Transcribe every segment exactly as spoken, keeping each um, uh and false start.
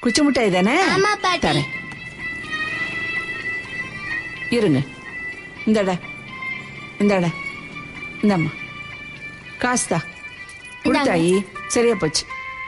குச்சி மிட்டாய் தானே? தரேன் இருங்க. இந்தடா இந்தடா இந்தம்மா காசுதா கொடுத்தாயி. சரியா போச்சு.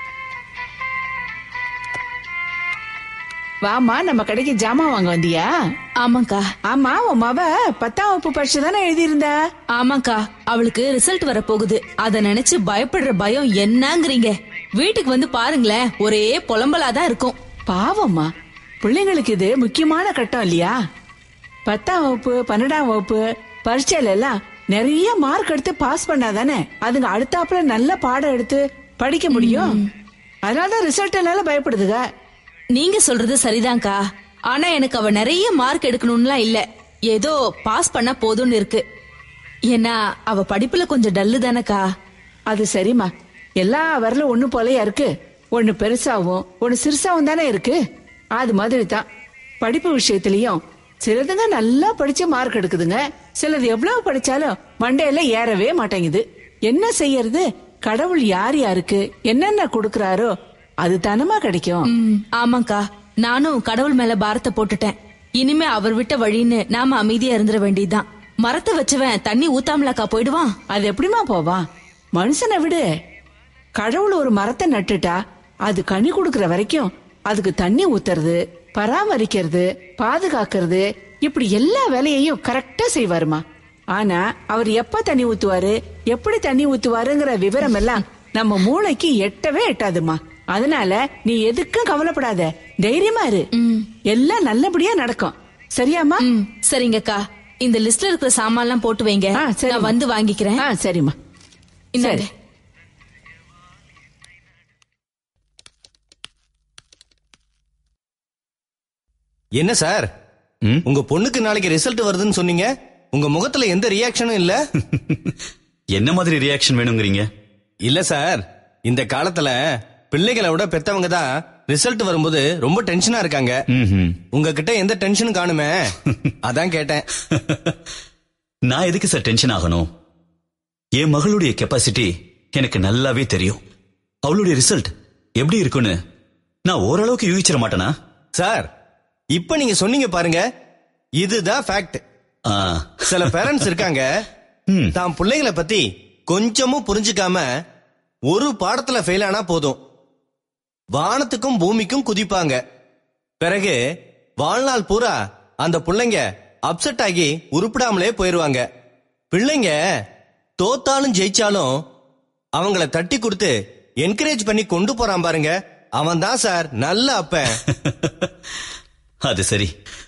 வாமா, நம்ம கடைக்கு ஜாமான் வாங்க வந்தியா? ஆமாக்கா. ஆமா, உன் மவ பத்தாம் வகுப்பு பரிசு தானே எழுதியிருந்தா? ஆமாக்கா, அவளுக்கு ரிசல்ட் வர போகுது. அத நினைச்சு பயப்படுற பயம் என்னங்கறீங்க? வீட்டுக்கு வந்து பாருங்களேன், ஒரே புலம்பலாதான் இருக்கும். பாவம்மா, பிள்ளைங்களுக்கு இது முக்கியமான கட்டம் இல்லையா? பத்தாம் வகுப்பு பன்னெண்டாம் வகுப்பு பரீட்சையில எல்லாம் நிறைய மார்க் எடுத்து பாஸ் பண்ணாதானே அதுங்க அடுத்தாப்புல நல்ல பாடம் எடுத்து படிக்க முடியும். அதனாலதான் ரிசல்ட் என்னால பயப்படுதுங்க. நீங்க சொல்றது சரிதான்க்கா. ஆனா எனக்கு அவ நிறைய மார்க் எடுக்கணும்லாம் இல்ல, ஏதோ பாஸ் பண்ணா போதும்னு இருக்கு. ஏன்னா அவ படிப்புல கொஞ்சம் டல்லு தானக்கா. அது சரிம்மா, எல்லா வரலும் ஒண்ணு போலயா இருக்கு. ஒண்ணு பெருசாவும் ஒண்ணு சிறுசாவும் தானே இருக்கு. அது மாதிரி தான் படிப்பு விஷயத்திலயும் சிலதுங்க நல்லா படிச்சு மார்க் எடுக்குதுங்க, சிலது எவ்வளவு படிச்சாலும் மண்டையில ஏறவே மாட்டேங்குது. என்ன செய்யறது? கடவுள் யார் யாருக்கு என்னென்ன கொடுக்கறாரோ அது தானமா கிடைக்கும். ஆமாக்கா, நானும் கடவுள் மேல பாரத்தை போட்டுட்டேன். இனிமே அவர் விட்ட வழின்னு நாம அமைதியா இருந்துட வேண்டியதுதான். மரத்தை வச்சவன் தண்ணி ஊத்தாமலாக்கா போயிடுவான்? அது எப்படிமா போவான்? மனுஷனை விடு. கடவுள் ஒரு மரத்தை நட்டுட்டா அது கனி கொடுக்கற வரைக்கும் அதுக்கு தண்ணி ஊத்துறது, பராமரிக்கிறது, பாதுகாக்கிறது, இப்படி எல்லா வேலையையும் கரெக்டா செய்வாருமா. ஆனா அவர் எப்ப தண்ணி ஊத்துவாரு, எப்படி தண்ணி ஊத்துவாருங்கிற விவரம் எல்லாம் நம்ம மூளைக்கு எட்டவே எட்டாதுமா. அதனால நீ எதுக்கும் கவலைப்படாத, தைரியமா இரு. எல்லாம் நல்லபடியா நடக்கும். சரியாமா? சரிங்கக்கா, இந்த லிஸ்ட்ல இருக்கிற சாமான் எல்லாம் போட்டு வைங்க, நான் வந்து வாங்கிக்கிறேன். சரிம்மா. சரி. என்ன சார், உங்க பொண்ணுக்கு நாளைக்கு ரிசல்ட் வருதுன்னு சொன்னீங்க, உங்க முகத்துல எந்த ரியாக்ஷனும் இல்ல. என்ன மாதிரி ரியாக்ஷன் வேணுங்கிறீங்க? இல்ல சார், இந்த காலத்துல பிள்ளைகளை விட பெத்தவங்க தான் ரிசல்ட் வரும்போது ரொம்ப டென்ஷனா இருக்காங்க. உங்ககிட்ட எந்த டென்ஷனும் காணுமே, அதான் கேட்டேன். நான் எதுக்கு சார் டென்ஷன் ஆகணும்? என் மகளுடைய கெப்பாசிட்டி எனக்கு நல்லாவே தெரியும். அவளுடைய ரிசல்ட் எப்படி இருக்குன்னு நான் ஓரளவுக்கு யூகிச்சிட மாட்டேனா? சார், இப்ப நீங்க சொன்னீங்க பாருங்க, இதுதான் ஃபேக்ட். சில பேரண்ட்ஸ் இருக்காங்க, தான் பிள்ளைகளை பத்தி கொஞ்சமும் புரிஞ்சுக்காம ஒரு பாடத்துல ஃபெயில் ஆனா போதும் வானத்துக்கும் பூமிக்கும் குதிப்பாங்க. பிறகு வாழ்நாள் பூரா அந்த பிள்ளைங்க அப்செட் ஆகி உருப்பிடாமலே போயிருவாங்க. பிள்ளைங்க தோத்தாலும் ஜெயிச்சாலும் அவங்கள தட்டி கொடுத்து என்கரேஜ் பண்ணி கொண்டு போறான் பாருங்க, அவன் தான் சார் நல்ல அப்பன். அது சரி,